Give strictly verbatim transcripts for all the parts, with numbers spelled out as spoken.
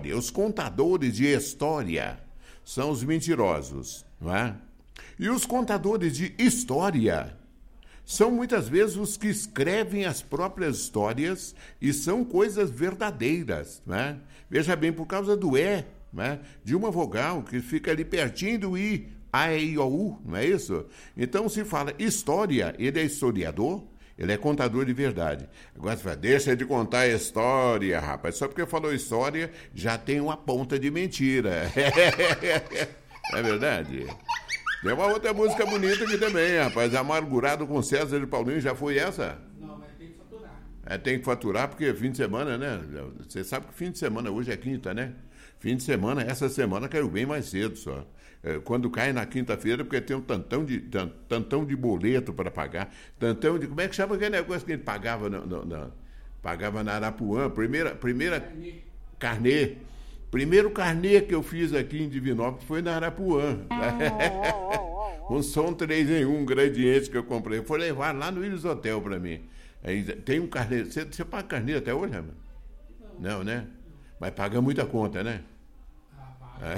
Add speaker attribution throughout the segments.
Speaker 1: história. Os contadores de história são os mentirosos, não é? E os contadores de história são muitas vezes os que escrevem as próprias histórias e são coisas verdadeiras, não é? Veja bem, por causa do E, não é? De uma vogal que fica ali pertinho do I, A, E, I, O, U, não é isso? Então se fala história, ele é historiador, ele é contador de verdade. Agora você fala, deixa de contar história, rapaz. Só porque falou história, já tem uma ponta de mentira. É verdade? Tem uma outra música bonita aqui também, rapaz. Amargurado com César de Paulinho, já foi essa?
Speaker 2: Não, mas tem que faturar.
Speaker 1: É, tem que faturar porque é fim de semana, né? Você sabe que fim de semana, hoje é quinta, né? Fim de semana, essa semana caiu bem mais cedo só. É, quando cai na quinta-feira, porque tem um tantão de, tantão de boleto para pagar. Tantão de... Como é que chama aquele negócio que ele pagava na, na, na, pagava na Arapuã? Primeira... primeira carnê. carnê. Primeiro carnê que eu fiz aqui em Divinópolis foi na Arapuã. Um som três em um, ingredientes que eu comprei. Foi levar lá no Ilhos Hotel para mim. Aí, tem um carnê. Você, você paga carnê até hoje, mano? Não. Não, né? Mas paga muita conta, né? Ah,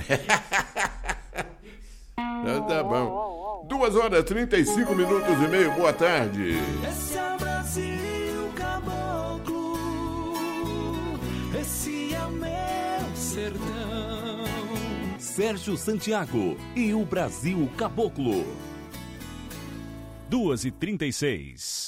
Speaker 1: então, tá bom. Duas horas, trinta e cinco minutos e meio. Boa tarde.
Speaker 3: Esse é o Brasil caboclo. Esse é o meu sertão.
Speaker 4: Sérgio Santiago e o Brasil Caboclo. Duas e trinta e seis.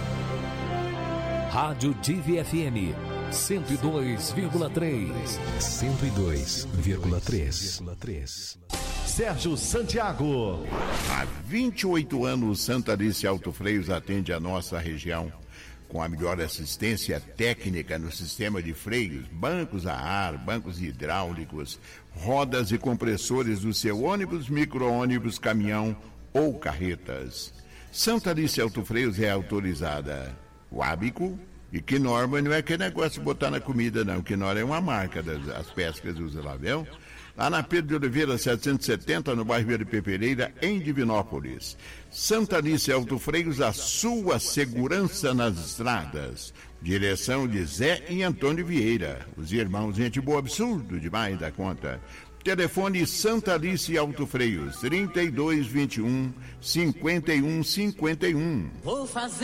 Speaker 5: Rádio Divi F M cento e dois vírgula três. cento e dois vírgula três.
Speaker 4: Sérgio Santiago.
Speaker 1: Há vinte e oito anos, Santa Alice Autofreios atende a nossa região com a melhor assistência técnica no sistema de freios, bancos a ar, bancos hidráulicos, rodas e compressores do seu ônibus, micro-ônibus, caminhão ou carretas. Santa Alice Autofreios é autorizada Wabico e Knorr, não é aquele negócio de botar na comida, não. Knorr é uma marca das as pescas usam lá, viu? Lá na Pedro de Oliveira, setecentos e setenta, no bairro de Pepereira, em Divinópolis. Santa Alice Autofreios, a sua segurança nas estradas. Direção de Zé e Antônio Vieira. Os irmãos, gente boa, absurdo demais da conta. Telefone Santa Alice Autofreios, trinta e dois, vinte e um, cinquenta e um, cinquenta e um.
Speaker 3: Vou fazer